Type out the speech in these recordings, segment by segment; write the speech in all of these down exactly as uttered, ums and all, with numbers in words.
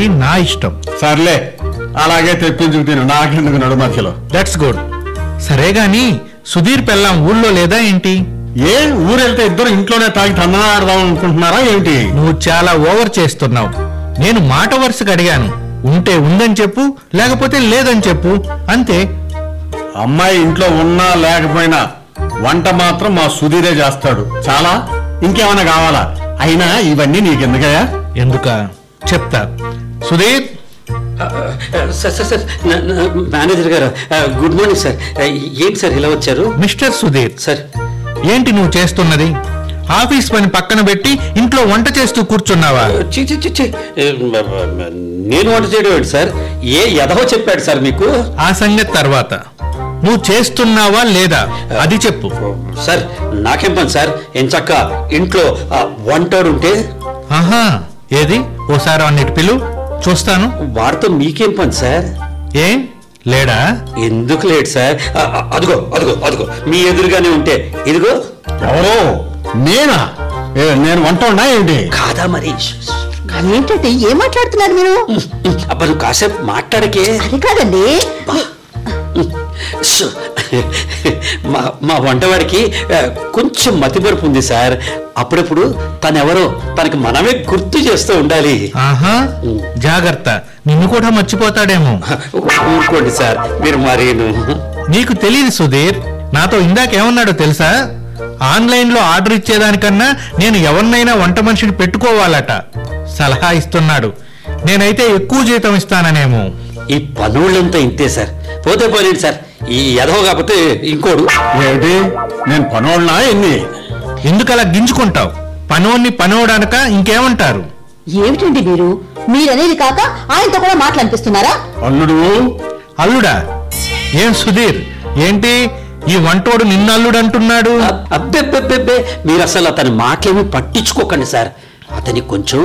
అది నా ఇష్టం. సర్లే, అలాగే తెప్పించుకు తిను, నాకెందుకు నడు మధ్యలో. That's good. సరే గాని సుధీర్ పెళ్ళాం ఊళ్ళో లేదా ఏంటి? ఏ ఊరెళ్తే ఇద్దరు ఇంట్లోనే తాగి తన్నాడదాం అనుకుంటున్నారా ఏమిటి? నువ్వు చాలా ఓవర్ చేస్తున్నావు. నేను మాట వరుసగా అడిగాను. ఉంటే ఉందని చెప్పు, లేకపోతే లేదని చెప్పు, అంతే. అమ్మాయి ఇంట్లో ఉన్నా లేకపోయినా వంట మాత్రం మా సుధీరే చేస్తాడు. చాలా, ఇంకేమైనా కావాలా? అయినా ఇవన్నీ నీకెందుకయ్యా? ఎందుక చెప్తా. Sudheer, sir sir sir manager గారు గుడ్ మార్నింగ్ సార్. ఏంటి సార్ ఇలా వచ్చారు? మిస్టర్ సుధీర్ సార్, ఏంటి నువ్వు చేస్తున్నది? ఆఫీస్ పని పక్కన పెట్టి ఇంట్లో వంట చేస్తూ కూర్చున్నావా? చి చి చి చి. నేను వంట చేయడం ఏంటి సార్? ఏ ఎదవో చెప్పాడు సార్ మీకు? ఆ సంగతి తర్వాత. నువ్వు చేస్తున్నావా లేదా అది చెప్పు. సార్ నాకేం పని సార్, ఎంచక్క ఇంట్లో వంటోడు ఉంటే. ఆహా, ఏది ఓసారి అన్నిటి పిలు చూస్తాను. వాడితో మీకేం పని సార్? ఏం లేడా? ఎందుకు లేడు సార్? అదిగో అదిగో అదిగో మీ ఎదురుగానే ఉంటే ఇదిగో. ఎవరో నేనా? నేను వంట ఉన్నా ఏంటి? కాదా మరి? ఏంటంటే ఏం మాట్లాడుతున్నారు మీరు? అబ్బా నువ్వు కాసేపు మాట్లాడకే. అది కాదండి, మా మా వంటవాడికి కొంచెం మతిమరుపు ఉంది సార్. అప్పుడప్పుడు తనెవరో తనకి మనమే గుర్తు చేస్తూ ఉండాలి. ఆహా, జాగ్రత్త, నిన్ను కూడా మర్చిపోతాడేమో. ఊరుకోండి సార్ మీరు. మరేను నీకు తెలియదు సుధీర్, నాతో ఇందాకేమన్నాడో తెలుసా? ఆన్లైన్ లో ఆర్డర్ ఇచ్చేదానికన్నా నేను ఎవరినైనా వంట మనిషిని పెట్టుకోవాలట. సలహా ఇస్తున్నాడు. నేనైతే ఎక్కువ జీతం ఇస్తాననేమో. ఈ పనుళ్ళంతా ఇంతే సార్. పోతే పోలేండి సార్, ఈ ఎదవ కాకపోతే ఇంకోడు. ఏమిటి, నేను పనోళ్ళనా ఎన్ని? ఎందుకలా గింజుకుంటావు? పనోడిని పనోడనక ఇంకేమంటారు? ఏమిటండి మీరు? మీరనేది కాక ఆయనతో కూడా మాట్లాడిపిస్తున్నారా? అల్లుడు. అల్లుడా? ఏం సుధీర్, ఏంటి ఈ వంటోడు నిన్న అల్లుడు అంటున్నాడు? అబ్బెబ్బెబ్బెబ్బే, మీరు అసలు అతని మాటలేమీ పట్టించుకోకండి సార్. అతనికి కొంచెం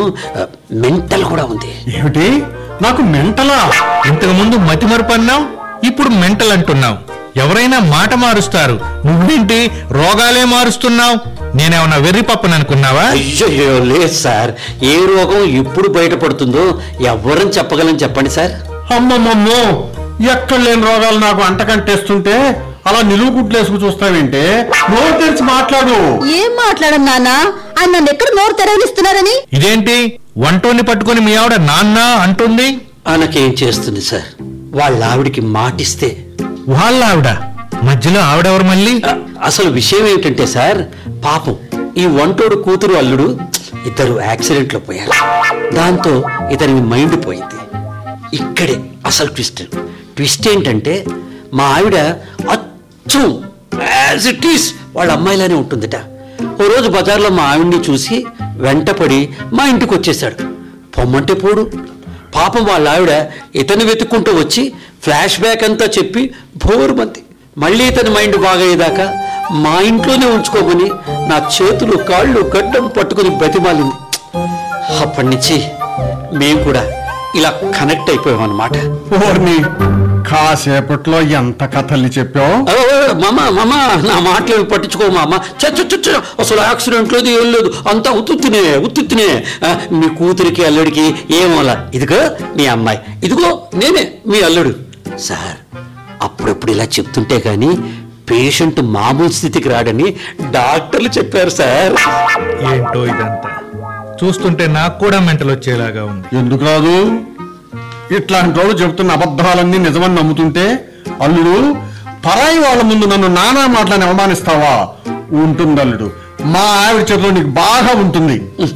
మెంటల్ కూడా ఉంది. ఏమిటి, నాకు మెంటలా? ఇంతకు ముందు మతిమరుపు అన్నావు, ఇప్పుడు మెంటల్ అంటున్నావు. ఎవరైనా మాట మారుస్తారు, నువ్వేంటి రోగాలే మారుస్తున్నావు? నేనేమన్నా వెర్రి పప్పని అనుకున్నావా? అయ్యో లేదు సార్, ఏ రోగం ఎప్పుడు బయటపడుతుందో ఎవరని చెప్పగలని చెప్పండి సార్. అమ్మమ్మమ్మో, ఎక్కడ లేని రోగాలు నాకు అంటకంటేస్తుంటే అలా నిలువు గుడ్లేసుకు చూస్తావేంటే? నోరు తెరిచి మాట్లాడు. ఏం మాట్లాడను నాన్న? ఆయన నన్ను ఎక్కడ నోరు తెరవనిస్తున్నారని? ఇదేంటి వంటోని పట్టుకుని మీ ఆవిడ నాన్న అంటుంది? ఆయనకేం చేస్తుంది సార్, వాళ్ళ ఆవిడికి మాటిస్తే. వాళ్ళ ఆవిడ మధ్యలో ఆవిడెవరు మళ్ళీ? అసలు విషయం ఏమిటంటే సార్, పాపం ఈ వంటోడు కూతురు అల్లుడు ఇద్దరు యాక్సిడెంట్ లో పోయారు. దాంతో ఇతని మైండ్ పోయింది. ఇక్కడే అసలు ట్విస్ట్. ట్విస్ట్ ఏంటంటే మా ఆవిడ అచ్చు యాజ్ ఇట్ ఈస్ వాళ్ళ అమ్మాయిలానే ఉంటుందిట. ఓ రోజు బజార్లో మా ఆవిడ్ని చూసి వెంటపడి మా ఇంటికి వచ్చేసాడు. పొమ్మంటే పోడు. పాపం వాళ్ళ ఆవిడ ఇతను వెతుక్కుంటూ వచ్చి ఫ్లాష్ బ్యాక్ అంతా చెప్పి భోరుమంది. మళ్ళీ ఇతని మైండ్ బాగయ్యేదాకా మా ఇంట్లోనే ఉంచుకోమని నా చేతులు కాళ్ళు గడ్డం పట్టుకుని బ్రతిమాలింది. అప్పటి నుంచి మేము కూడా ఇలా కనెక్ట్ అయిపోయాం అన్నమాట. కాసేపట్లో ఎంత కథల్ని చెప్పావు? మామా మామా నా మాటలు పట్టించుకో మామా. చచ్చు అసలు యాక్సిడెంట్ లేదు, ఏం లేదు, అంతా ఉత్తుత్తినే ఉత్తుత్తినే. మీ కూతురికి అల్లుడికి ఏమోలా. ఇదిగో మీ అమ్మాయి, ఇదిగో నేనే మీ అల్లుడు. సార్ అప్పుడప్పుడు ఇలా చెప్తుంటే గాని పేషెంట్ మామూలు స్థితికి రాడని డాక్టర్లు చెప్పారు సార్. ఏంటో ఇదంతా చూస్తుంటే నాకు కూడా మెంటల్ వచ్చేలాగా ఉంది. ఎందుకు రాదు? ఇట్లాంటి వాళ్ళు చెబుతున్న అబద్ధాలన్నీ నిజమని నమ్ముతుంటే, అల్లుడు పరాయి వాళ్ళ ముందు నన్ను నానా మాటలని అవమానిస్తావా? ఉంటుంది అల్లుడు, మా ఆవిడ చేతిలో నీకు బాగా ఉంటుంది.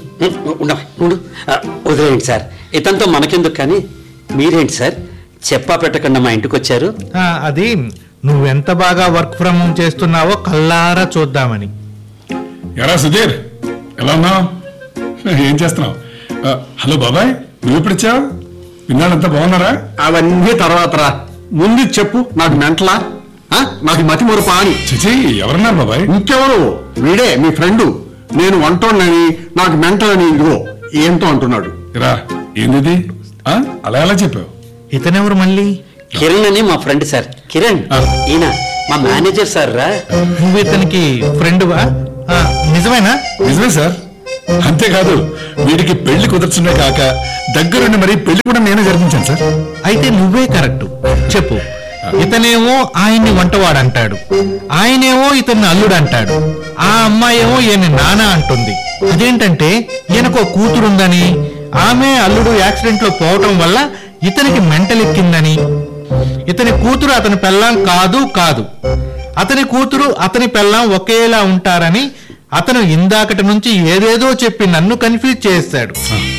వదిలేండి సార్, ఇతంతో మనకెందుకు. కానీ మీరేంటి సార్ చెప్పా పెట్టకుండా మా ఇంటికి వచ్చారు? అది నువ్వెంత బాగా వర్క్ ఫ్రమ్ హోమ్ చేస్తున్నావో కల్లారా చూద్దామని. ఎరా సుధీర్, ఎలా ఉన్నావు? ఏం చేస్తున్నావు? హలో బాబాయ్, నువ్వు ఎప్పుడు వచ్చావు? విన్నాడంతా బాగున్నారా? అవన్నీ తర్వాత రా, ముందు చెప్పు. నాకు మెంటలా? నాకు మతి మరుపా అని? చిచి, ఎవరన్నారు బాబాయ్? ఇంకెవరు? వీడే మీ ఫ్రెండు. నేను వంటోనని నాకు మెంటలని ఇదిగో ఏంతో అంటున్నాడు. రా, ఏంది అలా ఎలా చెప్పావు? ఇతనెవరు మళ్ళీ? కిరణ్ అని మా ఫ్రెండ్ సార్. కిరణ్ ఈయన మా మేనేజర్ సార్. రా, నువ్వు ఇతనికి ఫ్రెండువా? నిజమేనా? నిజమే సార్. అంతేకాదు, వీడికి పెళ్లి కుదర్చునే కాక దగ్గరుండి మరి పెళ్లి కూడా నేనే జరిపించాను సార్. అయితే నువ్వే కరెక్ట్. చెప్పు. ఇతనేమో ఆయన్ని వంటవాడు అంటాడు, ఆయనేమో ఇతన్ని అల్లుడు అంటాడు, ఆ అమ్మాయేమో ఈయన నాన్న అంటుంది. అదేంటంటే ఈయనకో కూతురుందని, ఆమె అల్లుడు యాక్సిడెంట్ లో పోవటం వల్ల ఇతనికి మెంటల్ ఎక్కిందని, ఇతని కూతురు అతని పెళ్ళాం కాదు కాదు అతని కూతురు అతని పెళ్ళాం ఒకేలా ఉంటారని అతను ఇందాకటి నుంచి ఏదేదో చెప్పి నన్ను కన్ఫ్యూజ్ చేస్తాడు.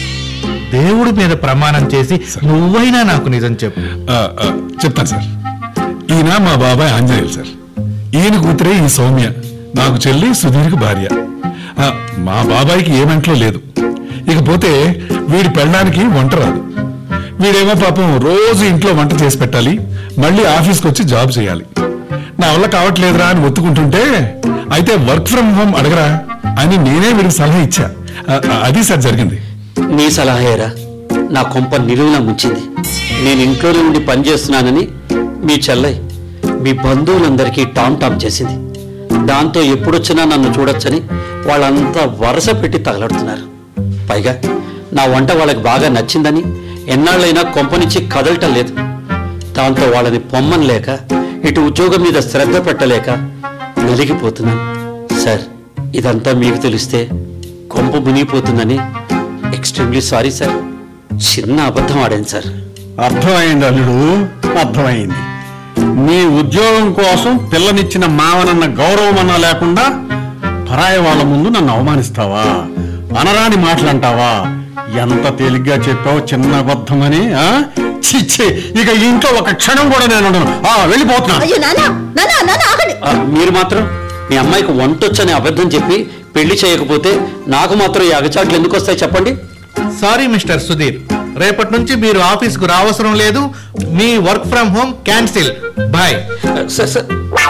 దేవుడి మీద ప్రమాణం చేసి నువ్వైనా నాకు నిజం చెప్పు. ఆ, ఆ, చెప్తాను సార్. ఈయన మా బాబాయ్ ఆంజనేయులు సార్. ఈయన కూతురే ఈ సౌమ్య, నాకు చెల్లి సుధీర్కి భార్య. ఆ, మా బాబాయికి ఏ మెంట్లో లేదు. ఇకపోతే వీడి పెళ్ళడానికి వంట రాదు. వీడేమో పాపం రోజు ఇంట్లో వంట చేసి పెట్టాలి, మళ్ళీ ఆఫీస్కి వచ్చి జాబ్ చేయాలి. నా వల్ల కావట్లేదురా అని ఒత్తుకుంటుంటే, అయితే వర్క్ ఫ్రమ్ హోమ్ అడగరా అని నేనే వీడికి సలహా ఇచ్చా. ఆ, అది సార్ జరిగింది. నీ సలహాయేరా నా కొంప నిలువున ముంచింది. నేను ఇంట్లోనే ఉండి పనిచేస్తున్నానని మీ చెల్లై మీ బంధువులందరికీ టామ్ టామ్ చేసింది. దాంతో ఎప్పుడొచ్చినా నన్ను చూడొచ్చని వాళ్ళంతా వరస పెట్టి తగలడుతున్నారు. పైగా నా వంట వాళ్ళకి బాగా నచ్చిందని ఎన్నాళ్ళైనా కొంపనిచ్చి కదలటం లేదు. దాంతో వాళ్ళని పొమ్మని లేక, ఇటు ఉద్యోగం మీద శ్రద్ధ పెట్టలేక నలిగిపోతున్నాను. సార్, ఇదంతా మీకు తెలిస్తే కొంప మునిగిపోతుందని ఎక్స్ట్రీమ్లీ సారీ సార్. చిన్న అబద్ధం ఆడాను సార్. అర్థమైంది అల్లుడు, అర్థమైంది. నీ ఉద్యోగం కోసం పిల్లనిచ్చిన మావనన్న గౌరవం అన్నా లేకుండా పరాయి వాళ్ళ ముందు నన్ను అవమానిస్తావా, అనరాని మాటలంటావా? ఎంత తేలిగ్గా చెప్పావు చిన్న అబద్ధమని. ఆ చిచ్చే, ఇక ఇంట్లో ఒక క్షణం కూడా నేను ఉండను. ఆ వెళ్ళిపోతున్నా. అయ్యో నాన్న, నాన్న, నాన్న, ఆగండి. ఆ, మీరు మాత్రం మీ అమ్మాయికి వంటొచ్చని అబద్ధం చెప్పి పెళ్లి చేయకపోతే నాకు మాత్రం ఈ అగచాట్లు ఎందుకు వస్తాయి చెప్పండి? సారీ మిస్టర్ సుధీర్, రేపటి నుంచి మీరు ఆఫీస్ కు రావసరం లేదు. మీ work from home cancel. Bye. Sir sir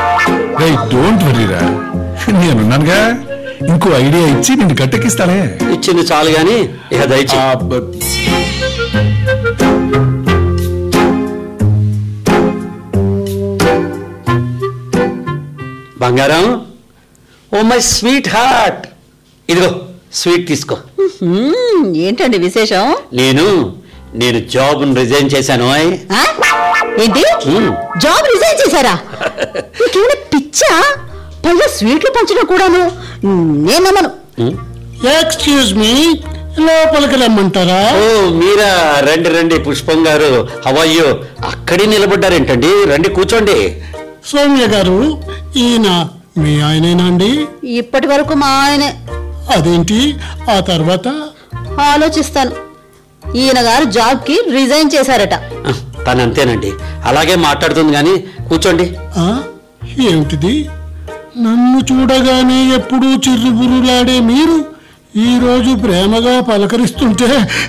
don't వరీరా, నేనున్నానుగా. ఇంకో ఐడియా ఇచ్చి నిన్ను గట్టెక్కిస్తానే. ఇచ్చింది చాలు గాని ఇక దయచి. ఆ, బ- బంగారం, ఓ మై స్వీట్ హార్ట్, ఇదిగో స్వీట్ తీసుకో. మ్మ్, ఏంటండి విశేషం? నేను నేను జాబ్ రిజైన్ చేశాను. ఓయ్. ఆ? ఏంటి? మ్మ్. జాబ్ రిజైన్ చేశారా? నీకేమైనా పిచ్చా? పైగా స్వీట్లు పంచడం కూడాను. నేను నమ్మను. మ్మ్. ఎక్స్క్యూజ్ మీ, లోపలికి రమ్మంటారా? ఓ మీరా, రండి రండి. పుష్పం గారు, హవయ్యో, అక్కడే నిలబడ్డారేంటండి? రండి కూర్చోండి. సౌమ్య గారు, ఈయన మీ ఆయనేనా అండి? ఇప్పటి వరకు మా ఆయనే. అదేంటి ఆ తర్వాత? ఆలోచిస్తాను. ఈయన గారు జాబ్ కి రిజైన్ చేశారట. ఆ, తను అంతేనండి, అలాగే మాట్లాడుతుంది కానీ కూర్చోండి. ఆ ఏమిటిది? నన్ను చూడగానే ఎప్పుడూ చిర్రుబుర్రులాడే మీరు ఈ రోజు ప్రేమగా పలకరిస్తుంటే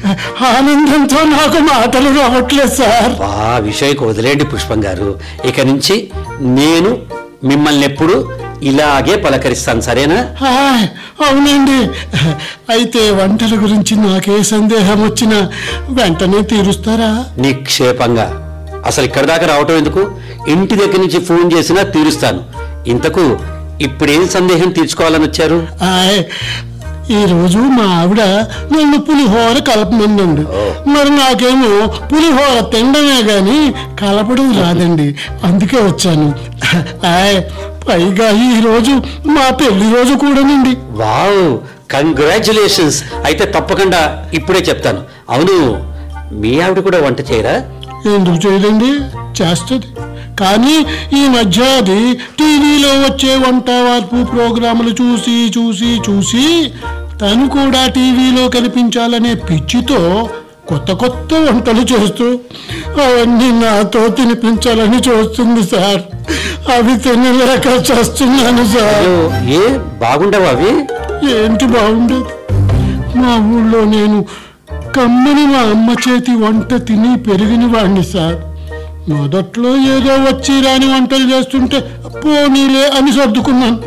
ఆనందంతో నాకు మాటలు రావట్లేదు సార్. బా విషయకు వదిలేండి పుష్పం గారు. ఇక నుంచి నేను మిమ్మల్ని ఎప్పుడు ఇలాగే పలకరిస్తాను, సరేనా? హాయ్, అవునండి. అయితే వంటల గురించి నాకే సందేహం వచ్చినా వెంటనే తీరుస్తారా? నిక్షేపంగా. అసలు ఇక్కడ దాకా రావటం ఎందుకు? ఇంటి దగ్గర నుంచి ఫోన్ చేసినా తీరుస్తాను. ఇంతకు ఇప్పుడేం సందేహం తీర్చుకోవాలని వచ్చారు? హాయ్, ఈ రోజు మా ఆవిడ నన్ను పులిహోర కలపమందండి. మరి నాకేమో పులిహోర తినడమే గాని కలపడం రాదండి, అందుకే వచ్చాను. హాయ్, పైగా ఈ రోజు మా పెళ్లి రోజు కూడానండి. Wow, congratulations. అయితే తప్పకుండా ఇప్పుడే చెప్తాను. అవును, మీ ఆవిడ కూడా వంట చేయరా? ఎందుకు చేయదండి, చేస్తుంది. కానీ ఈ మధ్య అది టీవీలో వచ్చే వంట వార్పు ప్రోగ్రాములు చూసి చూసి చూసి తను కూడా టీవీలో కనిపించాలనే పిచ్చితో కొత్త కొత్త వంటలు చేస్తూ అవన్నీ నాతో తినిపించాలని చూస్తుంది సార్. అవి తినలేక చేస్తున్నాను సార్. అయ్యో, ఏ బాగుండవు అవి? ఏంటి బాగుండదు? మా ఊళ్ళో నేను కమ్మని మా అమ్మ చేతి వంట తిని పెరిగిన వాడిని సార్. మొదట్లో ఏదో వచ్చి రాని వంటలు చేస్తుంటే పోనీలే అని సర్దుకున్నాను.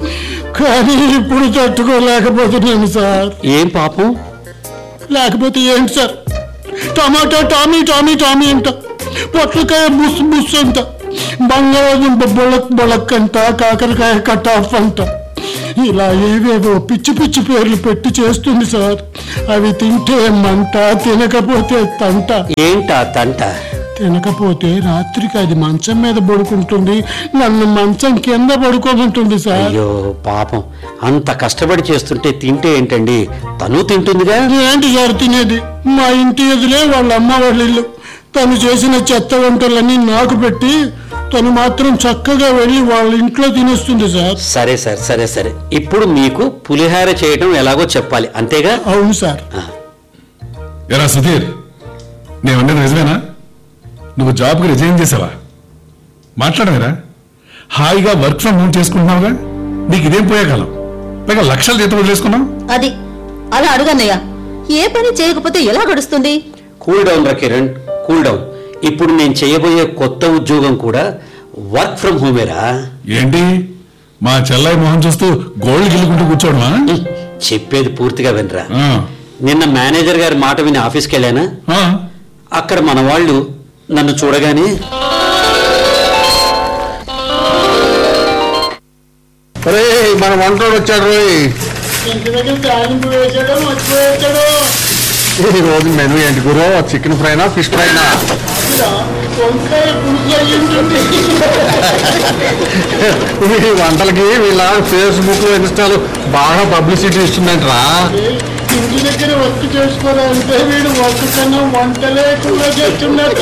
కానీ ఇప్పుడు తట్టుకోలేకపోతున్నాను సార్. ఏం పాపం? లేకపోతే ఏంటి సార్? టమాటా టామీ టామీ టామీ అంట, పొట్లకాయ బుస్ బుస్ అంట, బంగాళాదుంప బొళక్ బొళక్ అంట, కాకరకాయ కట్ ఆఫ్ అంట. ఇలా ఏవేవో పిచ్చి పిచ్చి పేర్లు పెట్టి చేస్తుంది సార్. అవి తింటే మంట, తినకపోతే తంట. ఏంటా తంట? తినకపోతే రాత్రికి అది మంచం మీద పడుకుంటుంది, నన్ను మంచం కింద పడుకోమంటుంది సార్. అయ్యో పాపం, అంత కష్టపడి చేస్తుంటే తింటే ఏంటండి, తను తింటుందిగా. ఏంటి సార్ తినేది? మా ఇంటి ఎదురే వాళ్ళ అమ్మ వాళ్ళ ఇల్లు. తను చేసిన చెత్త వంటలన్నీ నాకు పెట్టి తను మాత్రం చక్కగా వెళ్ళి వాళ్ళ ఇంట్లో తినేస్తుంది సార్. సరే సార్, సరే సరే, ఇప్పుడు మీకు పులిహార చేయడం ఎలాగో చెప్పాలి, అంతేగా? అవును సార్. ఎరా సుధీర్, నేనన్నది నిజమేనా? నువ్వు జాబ్కి రిజైన్ చేసావా? మాట్లాడమేరా? హాయిగా వర్క్ ఫ్రమ్ హోమ్ చేసుకుంటున్నావుగా, నీకు ఇదేం పోయే కాలం, పైగా లక్షలు జీతం వదిలేసుకున్నావు. అది అలా అడుగన్నయ్య, ఏ పని చేయకపోతే ఎలా గడుస్తుంది? కూల్ డౌన్ రా కిరణ్, కూల్ డౌన్. ఇప్పుడు నేను చేయబోయే కొత్త ఉద్యోగం కూడా వర్క్ ఫ్రమ్ హోమేరా. ఏంటి మా చెల్లాయి మొహం చూస్తూ గోల్డ్ గిల్లుకుంటూ కూర్చోవడమా? చెప్పేది పూర్తిగా వినరా. ఆ, నిన్న మేనేజర్ గారి మాట విని ఆఫీస్కి వెళ్ళానా, ఆ, అక్కడ మన వాళ్ళు నన్ను చూడగానే అరే మన వంటోడు వచ్చాడు రోయ్. ఇంటి దగ్గర తాలింపు వేసాడో మర్చిపోయాడు. ఈ రోజు మెనూ ఏంటి గురు? Chicken ఫ్రైనా, fish ఫ్రైనా? వంకాయ పులుసు అయ్యి ఉంటుంది. ఈ వంటలకి వీళ్ళ ఫేస్బుక్, ఇన్స్టాలు బాగా పబ్లిసిటీ ఇస్తుందంటరా. ఇంటి దగ్గర వర్క్ చేసుకోవాలంటే వీడు వర్క్ కన్నా వంటలే ఎక్కువగా చేస్తున్నట్ట.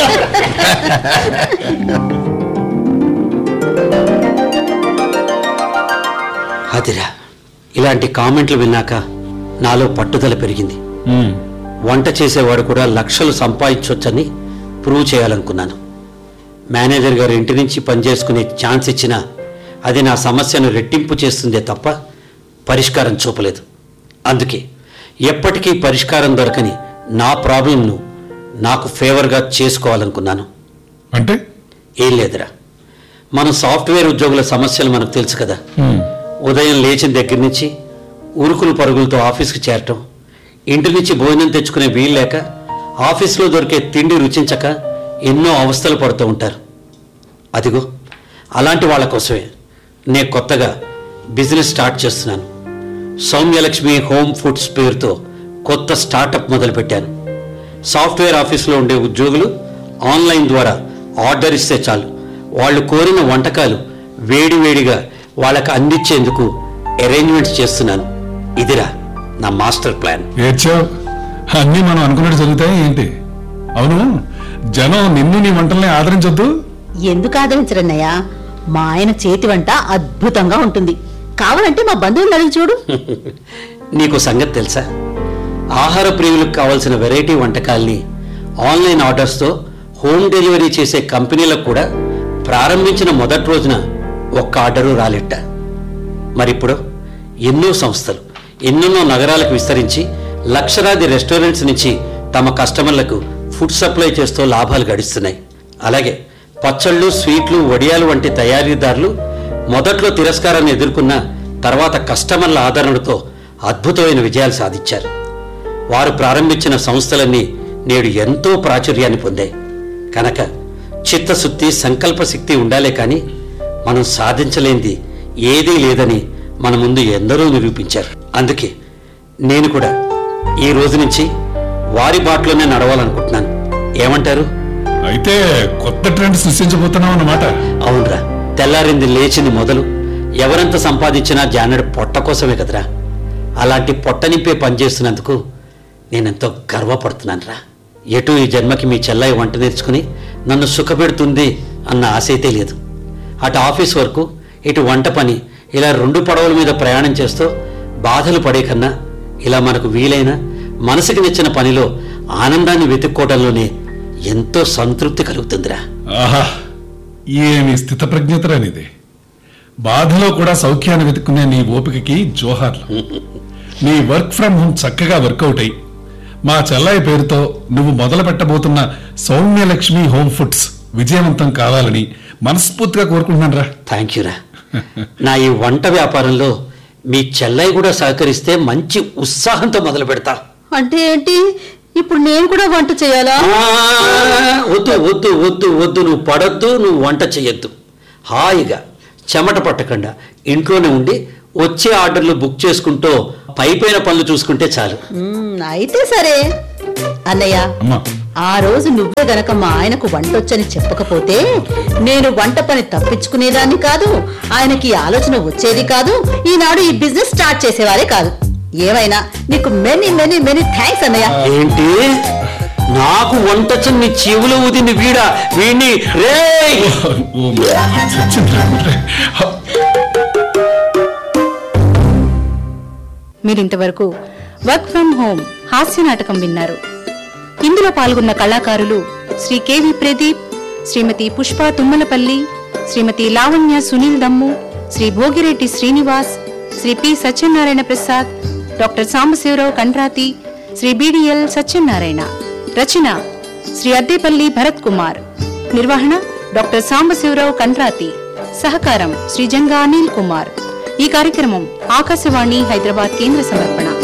అదిరా, ఇలాంటి కామెంట్లు విన్నాక నాలో పట్టుదల పెరిగింది. ఉమ్, వంట చేసేవాడు కూడా లక్షలు సంపాదించవచ్చని ప్రూవ్ చేయాలనుకున్నాను. మేనేజర్ గారు ఇంటి నుంచి పనిచేసుకునే ఛాన్స్ ఇచ్చినా అది నా సమస్యను రెట్టింపు చేస్తుందే తప్ప పరిష్కారం చూపలేదు. అందుకే ఎప్పటికీ పరిష్కారం దొరకని నా ప్రాబ్లంను నాకు ఫేవర్గా చేసుకోవాలనుకున్నాను. అంటే ఏం లేదురా, మన సాఫ్ట్వేర్ ఉద్యోగుల సమస్యలు మనకు తెలుసు కదా. ఉమ్, ఉదయం లేచిన దగ్గర నుంచి ఉరుకులు పరుగులతో ఆఫీస్కి చేరటం, ఇంటి నుంచి భోజనం తెచ్చుకునే వీలు లేక ఆఫీస్లో దొరికే తిండి రుచించక ఎన్నో అవస్థలు పడుతూ ఉంటారు. అదిగో అలాంటి వాళ్ళ కోసమే నేను కొత్తగా బిజినెస్ స్టార్ట్ చేస్తున్నాను. సౌమ్యలక్ష్మి హోమ్ ఫుడ్స్ పేరుతో కొత్త స్టార్టప్ మొదలుపెట్టాను. సాఫ్ట్వేర్ ఆఫీస్లో ఉండే ఉద్యోగులు ఆన్లైన్ ద్వారా ఆర్డర్ ఇస్తే చాలు, వాళ్ళు కోరిన వంటకాలు వేడి వేడిగా వాళ్ళకి అందించేందుకు అరేంజ్మెంట్స్ చేస్తున్నాను. ఇదిరా నా మాస్టర్ ప్లాన్. ఏడ్చావు, అన్నీ మనం అనుకున్నట్టు జరుగుతాయి ఏంటి? అవును, జనం నిన్ను నీ వంటల్ని ఆదరించొద్దు. ఎందుకు ఆదరించరన్నయ్య? మా ఆయన చేతి వంట అద్భుతంగా ఉంటుంది. కావాలంటే మా బంధువులను అడిగి చూడు. నీకు సంగతి తెలుసా, ఆహార ప్రియులకు కావాల్సిన వెరైటీ వంటకాల్ని ఆన్లైన్ ఆర్డర్స్తో హోమ్ డెలివరీ చేసే కంపెనీలకు కూడా ప్రారంభించిన మొదటి రోజున ఒక్క ఆర్డరు రాలిట్ట. మరిప్పుడు ఎన్నో సంస్థలు ఎన్నెన్నో నగరాలకు విస్తరించి లక్షలాది రెస్టారెంట్స్ నుంచి తమ కస్టమర్లకు ఫుడ్ సప్లై చేస్తూ లాభాలు గడిస్తున్నాయి. అలాగే పచ్చళ్ళు, స్వీట్లు, వడియాలు వంటి తయారీదారులు మొదట్లో తిరస్కారాన్ని ఎదుర్కొన్న తర్వాత కస్టమర్ల ఆదరణతో అద్భుతమైన విజయాలు సాధించారు. వారు ప్రారంభించిన సంస్థలన్నీ నేడు ఎంతో ప్రాచుర్యాన్ని పొందాయి. కనుక చిత్తశుద్ధి, సంకల్ప శక్తి ఉండాలే కానీ మనం సాధించలేనిది ఏదీ లేదని మన ముందు ఎందరో నిరూపించారు. అందుకే నేను కూడా ఈ రోజు నుంచి వారి బాటలోనే నడవాలనుకుంటున్నాను. ఏమంటారు? అయితే కొత్త ట్రెండ్ సృష్టించబోతున్నావు అన్నమాట. అవునరా, తెల్లారింది లేచింది మొదలు ఎవరెంత సంపాదించినా జానడు పొట్ట కోసమే కదరా. అలాంటి పొట్ట నింపే పనిచేస్తున్నందుకు నేనెంతో గర్వపడుతున్నాను రా. ఎటు ఈ జన్మకి మీ చెల్లాయి వంట నేర్చుకుని నన్ను సుఖపెడుతుంది అన్న ఆశ అయితే లేదు. అటు ఆఫీస్ వరకు ఇటు వంట పని, ఇలా రెండు పడవల మీద ప్రయాణం చేస్తూ బాధలు పడే కన్నా ఇలా మనకు వీలైన మనసుకి నచ్చిన పనిలో ఆనందాన్ని వెతుక్కోవడంలోనే ఎంతో సంతృప్తి కలుగుతుందిరా. ఆహా, ఏమి స్థితప్రజ్ఞతరనిది. బాధలో కూడా సౌఖ్యాన్ని వెతుక్కునే నీ ఓపికకి జోహార్లు. నీ వర్క్ ఫ్రమ్ హోమ్ చక్కగా వర్కౌట్ అయ్యి మా చెల్లాయి పేరుతో నువ్వు మొదలు పెట్టబోతున్న సౌమ్యలక్ష్మి హోమ్ ఫుడ్స్ విజయవంతం కావాలని మనస్ఫూర్తిగా కోరుకుంటున్నాను రా. థ్యాంక్ యూ రా. నా ఈ వంట వ్యాపారంలో మీ చెల్లయ్య కూడా సహకరిస్తే మంచి ఉత్సాహంతో మొదలు పెడతా. అంటే ఏంటి? ఇప్పుడు నేను కూడా వంట చేయాలా? ఆ, వద్దు వద్దు వద్దు వద్దు నువ్వు పడద్దు, నువ్వు వంట చెయ్యొద్దు. హాయిగా చెమట పట్టకుండా ఇంట్లోనే ఉండి వచ్చే ఆర్డర్లు బుక్ చేసుకుంటూ పైపైన పనులు చూసుకుంటే చాలు. మ్మ్, అయితే సరే అన్నయ్య. అమ్మా ఆ రోజు నువ్వే గనక మా ఆయనకు వంటొచ్చని చెప్పకపోతే నేను వంట పని తప్పించుకునేదాన్ని కాదు, ఆయనకి ఈ ఆలోచన వచ్చేది కాదు, ఈనాడు ఈ బిజినెస్ స్టార్ట్ చేసేవారే కాదు. ఏమైనా నీకు మెనీ మెనీ మెనీ థ్యాంక్స్ అన్నయ్య. ఏంటి నాకు వంటొచ్చని నీ చెవులు ఊదింది వీడా వీడిని రే. ఓ, చచ్చింది. మీరింతవరకు వర్క్ ఫ్రం హోమ్ హాస్య నాటకం విన్నారు. ఇందులో పాల్గొన్న కళాకారులు శ్రీ కెవి ప్రదీప్, శ్రీమతి పుష్ప తుమ్మలపల్లి, శ్రీమతి లావణ్య సునీల్ దమ్ము, Shri Bhogireddy Srinivas, Shri P Satyanarayana Prasad, doctor Sambasivarao Kandrathi, Shri BDL Satyanarayana. రచన శ్రీ అద్దేపల్లి భరత్ కుమార్. నిర్వహణ డాక్టర్ సాంబశివరావు కండ్రాతి. సహకారం శ్రీ జంగా అనిల్ కుమార్. ఈ కార్యక్రమం ఆకాశవాణి హైదరాబాద్ కేంద్ర సమర్పణ.